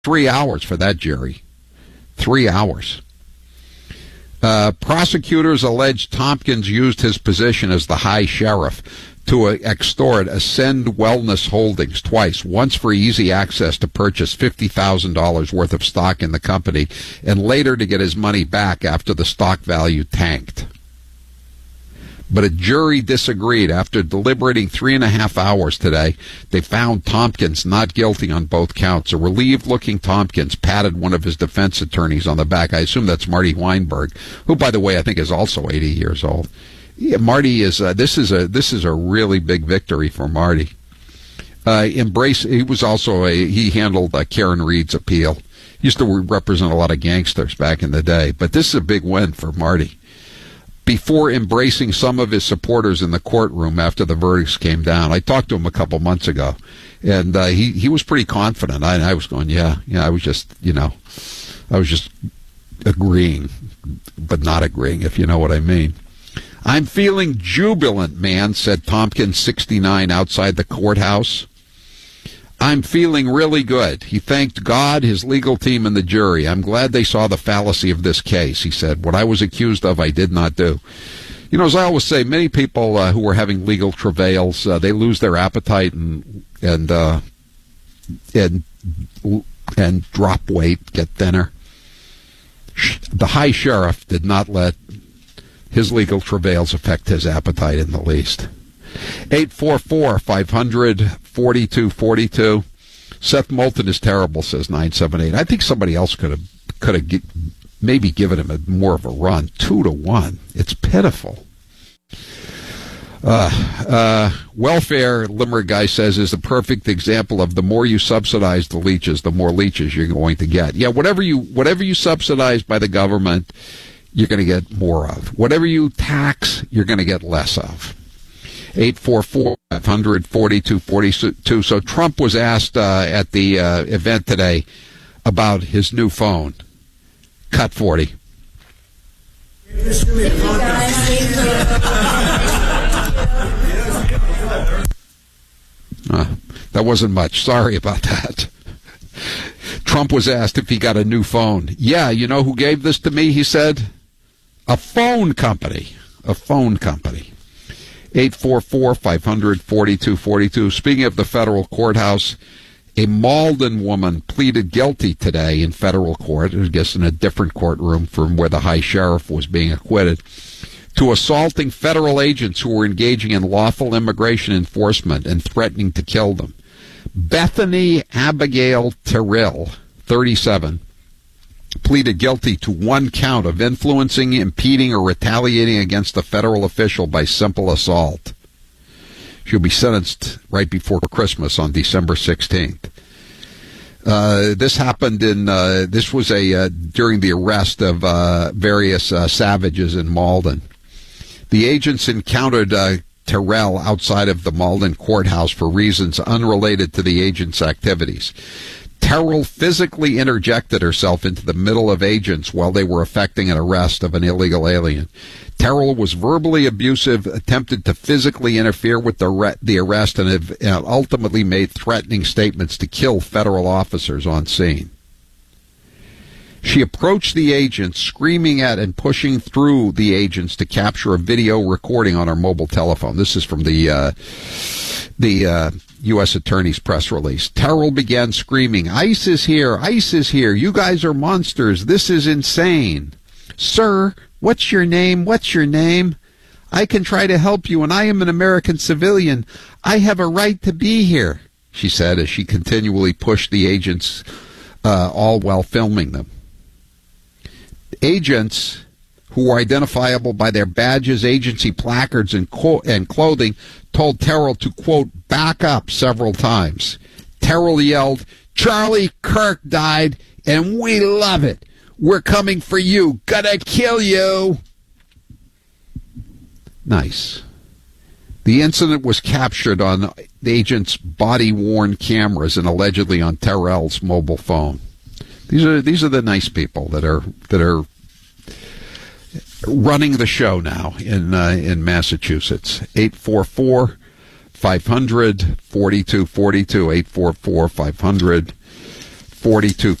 3 hours for that, Jerry. 3 hours. Prosecutors allege Tompkins used his position as the high sheriff to extort Ascend Wellness Holdings twice, once for easy access to purchase $50,000 worth of stock in the company, and later to get his money back after the stock value tanked. But a jury disagreed. After deliberating 3.5 hours today, they found Tompkins not guilty on both counts. A relieved-looking Tompkins patted one of his defense attorneys on the back. I assume that's Marty Weinberg, who, by the way, I think is also 80 years old. Yeah, Marty is. This is a really big victory for Marty. He was also he handled Karen Reed's appeal. He used to represent a lot of gangsters back in the day, but this is a big win for Marty. Before embracing some of his supporters in the courtroom after the verdicts came down, I talked to him a couple months ago, and he was pretty confident. I was going, yeah. I was just agreeing, but not agreeing, if you know what I mean. I'm feeling jubilant, man, said Tompkins, 69, outside the courthouse. I'm feeling really good. He thanked God, his legal team, and the jury. I'm glad they saw the fallacy of this case, he said. What I was accused of, I did not do. You know, as I always say, many people who are having legal travails, they lose their appetite and drop weight, get thinner. The high sheriff did not let his legal travails affect his appetite in the least. 844-500-4242. Seth Moulton is terrible, says 978. I think somebody else could have maybe given him more of a run. 2-1. It's pitiful. Welfare, Limerick guy says, is the perfect example of the more you subsidize the leeches, the more leeches you're going to get. Yeah, whatever you subsidize by the government, you're going to get more of. Whatever you tax, you're going to get less of. 844-500-4242. So Trump was asked at the event today about his new phone. Cut 40. That wasn't much. Sorry about that. Trump was asked if he got a new phone. Yeah, you know who gave this to me, he said? A phone company. A phone company. 844-500-4242. Speaking of the federal courthouse, a Malden woman pleaded guilty today in federal court, I guess in a different courtroom from where the high sheriff was being acquitted, to assaulting federal agents who were engaging in lawful immigration enforcement and threatening to kill them. Bethany Abigail Terrell, 37, pleaded guilty to one count of influencing, impeding, or retaliating against a federal official by simple assault. She'll be sentenced right before Christmas on December 16th. This happened during the arrest of various savages in Malden. The agents encountered Terrell outside of the Malden courthouse for reasons unrelated to the agents' activities. Terrell physically interjected herself into the middle of agents while they were effecting an arrest of an illegal alien. Terrell was verbally abusive, attempted to physically interfere with the arrest, and ultimately made threatening statements to kill federal officers on scene. She approached the agents, screaming at and pushing through the agents to capture a video recording on her mobile telephone. This is from the U.S. Attorney's press release. Terrell began screaming, "ICE is here! ICE is here! You guys are monsters! This is insane! Sir, what's your name? What's your name? I can try to help you, and I am an American civilian. I have a right to be here," she said as she continually pushed the agents, all while filming them. Agents, who were identifiable by their badges, agency placards, and clothing, told Terrell to, quote, back up several times. Terrell yelled, "Charlie Kirk died, and we love it. We're coming for you. Gonna kill you." Nice. The incident was captured on the agent's body-worn cameras and allegedly on Terrell's mobile phone. These are the nice people that are running the show now in Massachusetts. 844-500-4242. 42